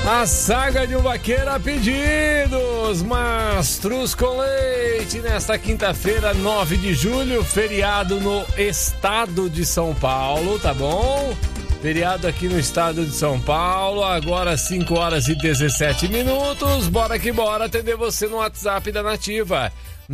A saga de um vaqueiro a pedidos, Mastruz com Leite, nesta quinta-feira, 9 de julho, feriado no estado de São Paulo, tá bom? Feriado aqui no estado de São Paulo, agora 5 horas e 17 minutos, bora que bora atender você no WhatsApp da Nativa,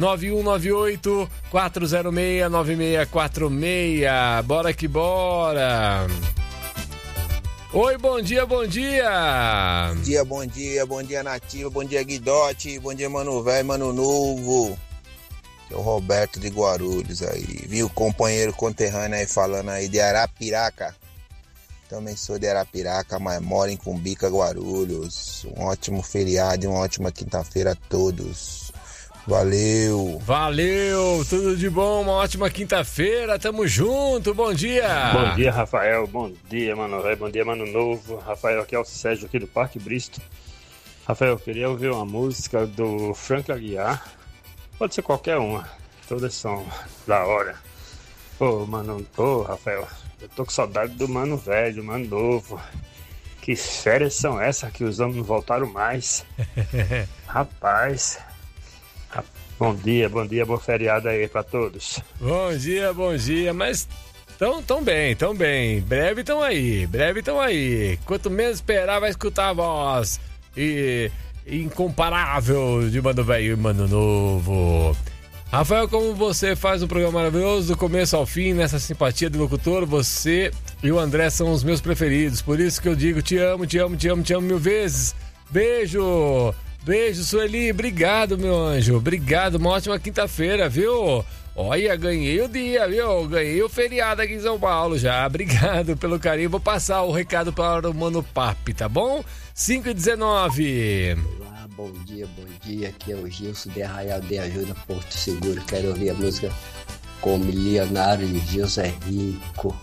9198-406-9646, bora que bora. Oi, bom dia, bom dia. Bom dia, Nativa, bom dia, Guidote, bom dia, Mano Velho, Mano Novo. Que é o Roberto de Guarulhos aí, viu? Companheiro conterrâneo aí falando aí de Arapiraca. Também sou de Arapiraca, mas moro em Cumbica, Guarulhos. Um ótimo feriado e uma ótima quinta-feira a todos. Valeu, tudo de bom, uma ótima quinta-feira, tamo junto, bom dia. Bom dia, Rafael, bom dia, Mano Velho, bom dia, Mano Novo. Rafael, aqui é o Sérgio aqui do Parque Bristo. Rafael, eu queria ouvir uma música do Frank Aguiar, pode ser qualquer uma, todas são da hora. Rafael, eu tô com saudade do Mano Velho, Mano Novo. Que férias são essas que os homens não voltaram mais? Rapaz... Bom dia, bom feriado aí pra todos. Bom dia, mas tão bem, breve tão aí. Quanto menos esperar, vai escutar a voz incomparável de Mano Velho e Mano Novo. Rafael, como você faz um programa maravilhoso do começo ao fim, nessa simpatia do locutor, você e o André são os meus preferidos, por isso que eu digo te amo mil vezes. Beijo, Sueli, obrigado, meu anjo, obrigado, uma ótima quinta-feira, viu? Olha, ganhei o dia, viu? Ganhei o feriado aqui em São Paulo já, obrigado pelo carinho, vou passar o recado para o Mano Papi, tá bom? 5h19. Olá, bom dia, aqui é o Gilson de Arraial de Ajuda, Porto Seguro, quero ouvir a música com Milionário e José Rico.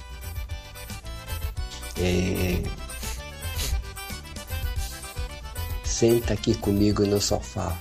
Senta aqui comigo no sofá.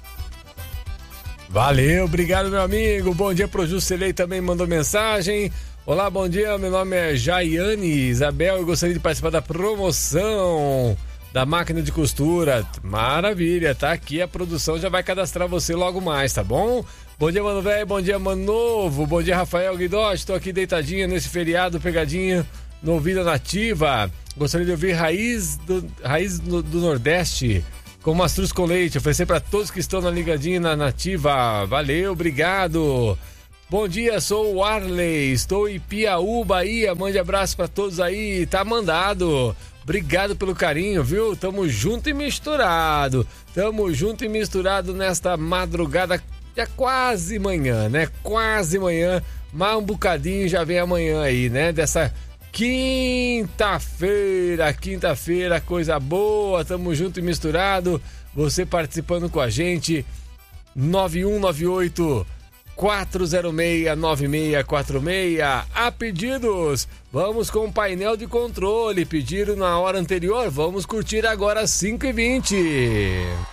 Valeu, obrigado, meu amigo. Bom dia pro Juscelei, também mandou mensagem. Olá, bom dia, meu nome é Jaiane Isabel, eu gostaria de participar da promoção da máquina de costura. Maravilha, tá aqui, a produção já vai cadastrar você logo mais, tá bom? Bom dia, Mano Velho, bom dia, Mano Novo, bom dia, Rafael Guidotti, tô aqui deitadinha nesse feriado, pegadinha no Vida Nativa. Gostaria de ouvir Raiz do Nordeste com Mastruz com Leite. Oferecer para todos que estão na ligadinha na Nativa. Valeu, obrigado. Bom dia, sou o Arley. Estou em Piauí, Bahia. Mande abraço para todos aí. Tá mandado. Obrigado pelo carinho, viu? Tamo junto e misturado. Nesta madrugada. Já quase manhã, né? Quase manhã. Mais um bocadinho já vem amanhã aí, né? Dessa quinta-feira, coisa boa, tamo junto e misturado, você participando com a gente, 9198-406-9646, a pedidos, vamos com o painel de controle, pediram na hora anterior, vamos curtir agora às 5h20.